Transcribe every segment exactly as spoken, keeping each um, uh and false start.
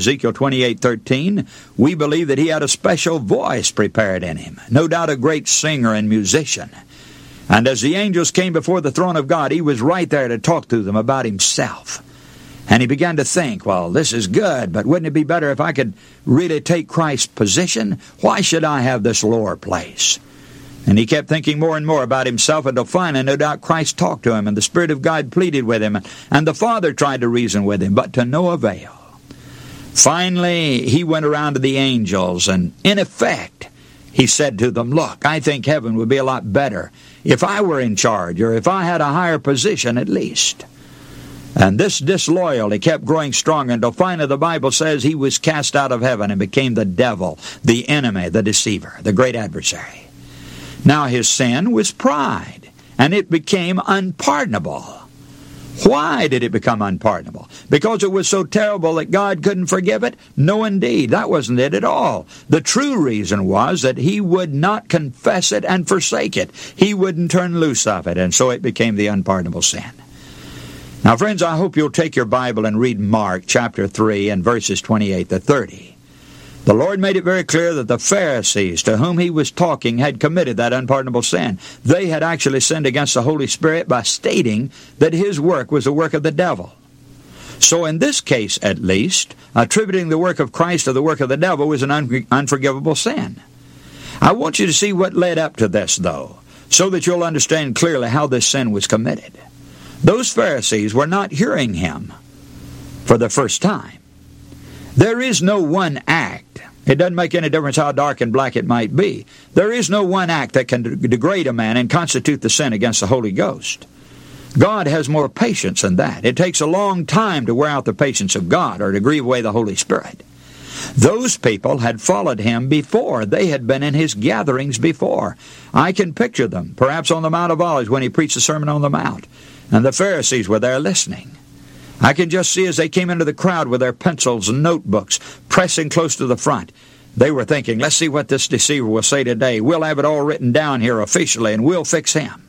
Ezekiel twenty-eight thirteen, we believe that he had a special voice prepared in him, no doubt a great singer and musician. And as the angels came before the throne of God, he was right there to talk to them about himself. And he began to think, well, this is good, but wouldn't it be better if I could really take Christ's position? Why should I have this lower place? And he kept thinking more and more about himself until finally, no doubt, Christ talked to him, and the Spirit of God pleaded with him, and the Father tried to reason with him, but to no avail. Finally, he went around to the angels, and in effect, he said to them, look, I think heaven would be a lot better if I were in charge, or if I had a higher position at least. And this disloyalty kept growing stronger until finally the Bible says he was cast out of heaven and became the devil, the enemy, the deceiver, the great adversary. Now his sin was pride, and it became unpardonable. Why did it become unpardonable? Because it was so terrible that God couldn't forgive it? No, indeed. That wasn't it at all. The true reason was that he would not confess it and forsake it. He wouldn't turn loose of it, and so it became the unpardonable sin. Now, friends, I hope you'll take your Bible and read Mark chapter three and verses twenty-eight to thirty. The Lord made it very clear that the Pharisees to whom he was talking had committed that unpardonable sin. They had actually sinned against the Holy Spirit by stating that his work was the work of the devil. So in this case, at least, attributing the work of Christ to the work of the devil was an un- unforgivable sin. I want you to see what led up to this, though, so that you'll understand clearly how this sin was committed. Those Pharisees were not hearing him for the first time. There is no one act. It doesn't make any difference how dark and black it might be. There is no one act that can degrade a man and constitute the sin against the Holy Ghost. God has more patience than that. It takes a long time to wear out the patience of God or to grieve away the Holy Spirit. Those people had followed him before. They had been in his gatherings before. I can picture them, perhaps on the Mount of Olives when he preached the Sermon on the Mount. And the Pharisees were there listening. I can just see as they came into the crowd with their pencils and notebooks, pressing close to the front. They were thinking, let's see what this deceiver will say today. We'll have it all written down here officially, and we'll fix him.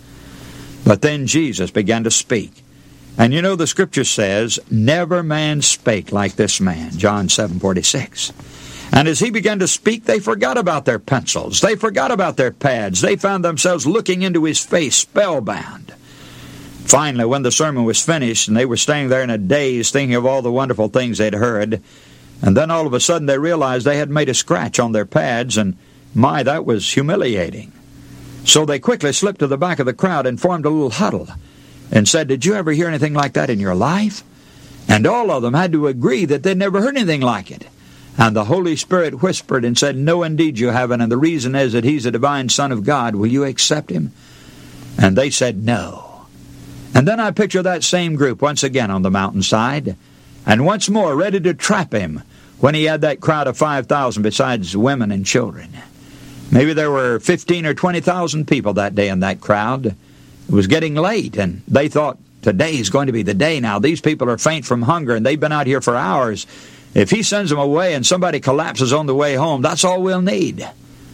But then Jesus began to speak. And you know the Scripture says, never man spake like this man, John seven forty-six. And as he began to speak, they forgot about their pencils. They forgot about their pads. They found themselves looking into his face, spellbound. Finally, when the sermon was finished, and they were staying there in a daze thinking of all the wonderful things they'd heard, and then all of a sudden they realized they had made a scratch on their pads, and my, that was humiliating. So they quickly slipped to the back of the crowd and formed a little huddle and said, did you ever hear anything like that in your life? And all of them had to agree that they'd never heard anything like it. And the Holy Spirit whispered and said, no, indeed you haven't, and the reason is that he's the divine Son of God. Will you accept him? And they said no. And then I picture that same group once again on the mountainside, and once more ready to trap him when he had that crowd of five thousand besides women and children. Maybe there were fifteen or twenty thousand people that day in that crowd. It was getting late, and they thought, today is going to be the day now. These people are faint from hunger, and they've been out here for hours. If he sends them away and somebody collapses on the way home, that's all we'll need.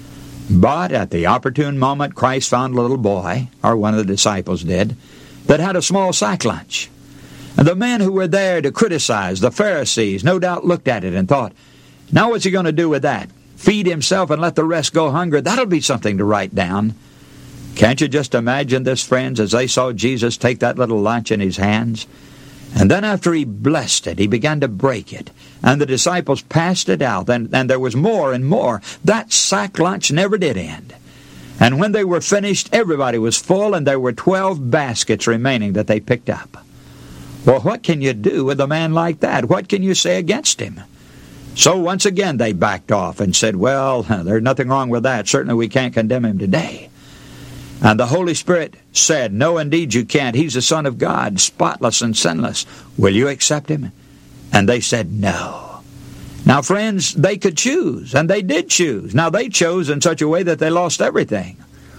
But at the opportune moment, Christ found a little boy, or one of the disciples did, that had a small sack lunch. And the men who were there to criticize, the Pharisees, no doubt looked at it and thought, now what's he going to do with that? Feed himself and let the rest go hungry? That'll be something to write down. Can't you just imagine this, friends, as they saw Jesus take that little lunch in his hands? And then after he blessed it, he began to break it. And the disciples passed it out, and, and there was more and more. That sack lunch never did end. And when they were finished, everybody was full, and there were twelve baskets remaining that they picked up. Well, what can you do with a man like that? What can you say against him? So once again they backed off and said, well, there's nothing wrong with that. Certainly we can't condemn him today. And the Holy Spirit said, no, indeed you can't. He's the Son of God, spotless and sinless. Will you accept him? And they said, no. Now, friends, they could choose, and they did choose. Now, they chose in such a way that they lost everything.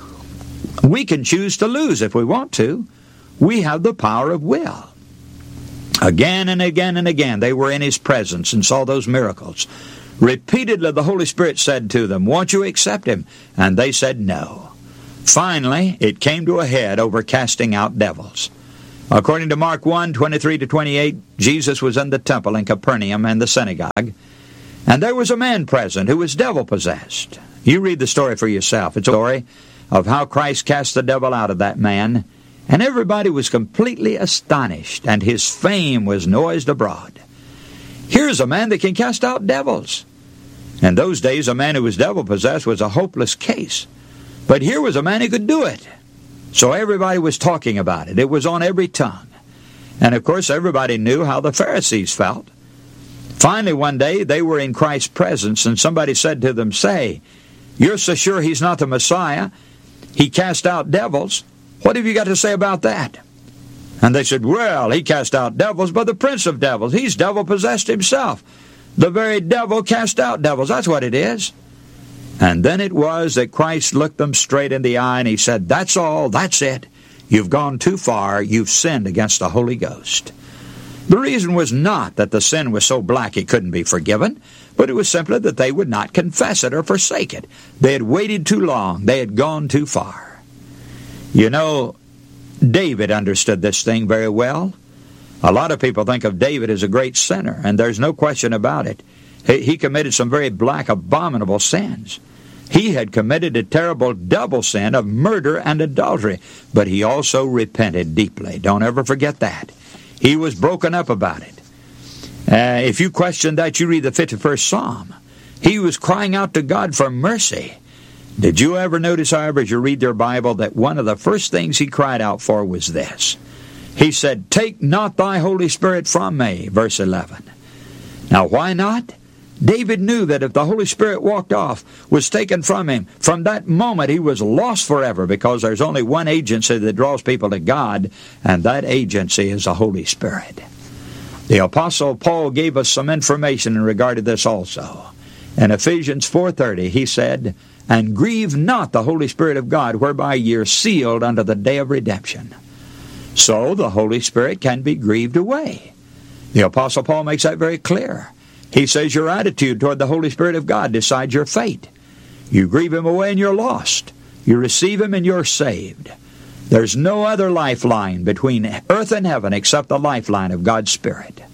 We can choose to lose if we want to. We have the power of will. Again and again and again, they were in his presence and saw those miracles. Repeatedly, the Holy Spirit said to them, won't you accept him? And they said no. Finally, it came to a head over casting out devils. According to Mark one, twenty-three to twenty-eight, Jesus was in the temple in Capernaum and the synagogue, and there was a man present who was devil-possessed. You read the story for yourself. It's a story of how Christ cast the devil out of that man, and everybody was completely astonished, and his fame was noised abroad. Here's a man that can cast out devils. In those days, a man who was devil-possessed was a hopeless case. But here was a man who could do it. So everybody was talking about it. It was on every tongue. And of course, everybody knew how the Pharisees felt. Finally, one day, they were in Christ's presence, and somebody said to them, "Say, you're so sure he's not the Messiah? He cast out devils. What have you got to say about that?" And they said, "Well, he cast out devils, but the prince of devils, he's devil-possessed himself. The very devil cast out devils. That's what it is." And then it was that Christ looked them straight in the eye, and he said, "That's all, that's it. You've gone too far. You've sinned against the Holy Ghost." The reason was not that the sin was so black it couldn't be forgiven, but it was simply that they would not confess it or forsake it. They had waited too long. They had gone too far. You know, David understood this thing very well. A lot of people think of David as a great sinner, and there's no question about it. He committed some very black, abominable sins. He had committed a terrible double sin of murder and adultery, but he also repented deeply. Don't ever forget that. He was broken up about it. Uh, if you question that, you read the fifty-first Psalm. He was crying out to God for mercy. Did you ever notice, however, as you read your Bible, that one of the first things he cried out for was this? He said, "Take not thy Holy Spirit from me," verse eleven. Now, why not? David knew that if the Holy Spirit walked off, was taken from him, from that moment he was lost forever, because there's only one agency that draws people to God, and that agency is the Holy Spirit. The Apostle Paul gave us some information in regard to this also. In Ephesians four thirty, he said, "And grieve not the Holy Spirit of God, whereby ye are sealed unto the day of redemption." So the Holy Spirit can be grieved away. The Apostle Paul makes that very clear. He says your attitude toward the Holy Spirit of God decides your fate. You grieve Him away and you're lost. You receive Him and you're saved. There's no other lifeline between earth and heaven except the lifeline of God's Spirit.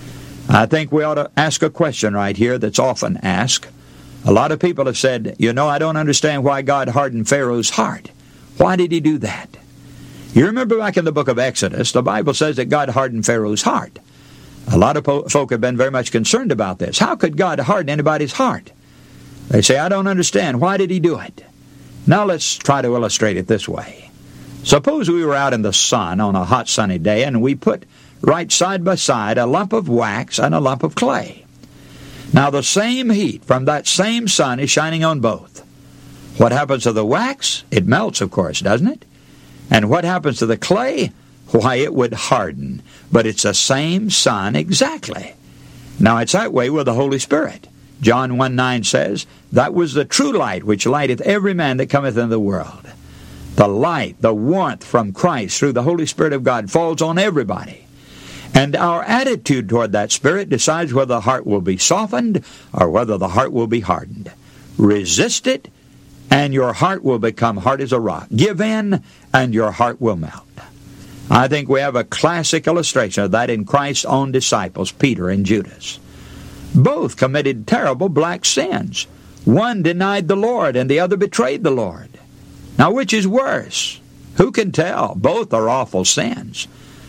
I think we ought to ask a question right here that's often asked. A lot of people have said, you know, I don't understand why God hardened Pharaoh's heart. Why did He do that? You remember back in the book of Exodus, the Bible says that God hardened Pharaoh's heart. A lot of po- folk have been very much concerned about this. How could God harden anybody's heart? They say, I don't understand. Why did He do it? Now let's try to illustrate it this way. Suppose we were out in the sun on a hot sunny day and we put right side by side a lump of wax and a lump of clay. Now the same heat from that same sun is shining on both. What happens to the wax? It melts, of course, doesn't it? And what happens to the clay? Why, it would harden. But it's the same sun exactly. Now it's that way with the Holy Spirit. John one nine says, that was the true light which lighteth every man that cometh into the world. The light, the warmth from Christ through the Holy Spirit of God falls on everybody. And our attitude toward that Spirit decides whether the heart will be softened or whether the heart will be hardened. Resist it, and your heart will become hard as a rock. Give in, and your heart will melt. I think we have a classic illustration of that in Christ's own disciples, Peter and Judas. Both committed terrible black sins. One denied the Lord, and the other betrayed the Lord. Now, which is worse? Who can tell? Both are awful sins.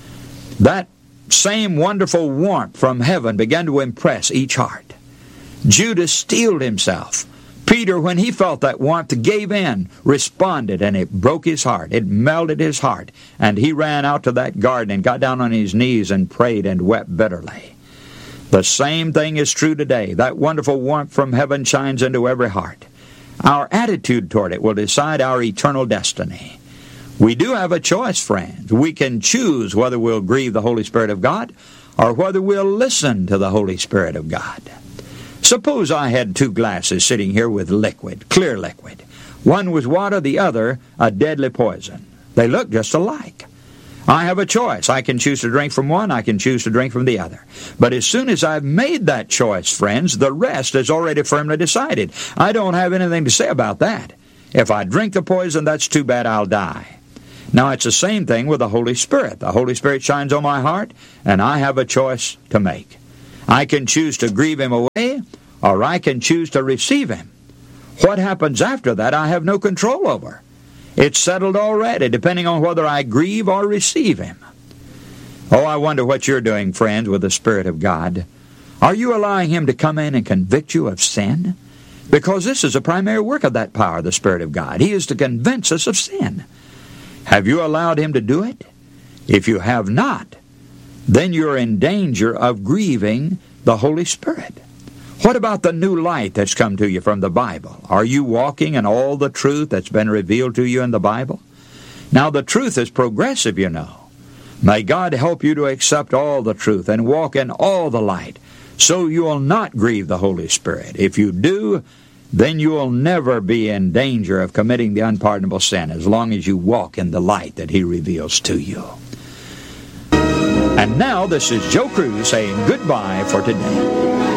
That same wonderful warmth from heaven began to impress each heart. Judas steeled himself. Peter, when he felt that warmth, gave in, responded, and it broke his heart. It melted his heart. And he ran out to that garden and got down on his knees and prayed and wept bitterly. The same thing is true today. That wonderful warmth from heaven shines into every heart. Our attitude toward it will decide our eternal destiny. We do have a choice, friends. We can choose whether we'll grieve the Holy Spirit of God or whether we'll listen to the Holy Spirit of God. Suppose I had two glasses sitting here with liquid, clear liquid. One was water, the other a deadly poison. They look just alike. I have a choice. I can choose to drink from one, I can choose to drink from the other. But as soon as I've made that choice, friends, the rest is already firmly decided. I don't have anything to say about that. If I drink the poison, that's too bad, I'll die. Now, it's the same thing with the Holy Spirit. The Holy Spirit shines on my heart, and I have a choice to make. I can choose to grieve Him away, or I can choose to receive Him. What happens after that, I have no control over. It's settled already, depending on whether I grieve or receive Him. Oh, I wonder what you're doing, friends, with the Spirit of God. Are you allowing Him to come in and convict you of sin? Because this is a primary work of that power, the Spirit of God. He is to convince us of sin. Have you allowed Him to do it? If you have not, then you're in danger of grieving the Holy Spirit. What about the new light that's come to you from the Bible? Are you walking in all the truth that's been revealed to you in the Bible? Now, the truth is progressive, you know. May God help you to accept all the truth and walk in all the light, so you will not grieve the Holy Spirit. If you do, then you will never be in danger of committing the unpardonable sin as long as you walk in the light that He reveals to you. And now, this is Joe Cruz saying goodbye for today.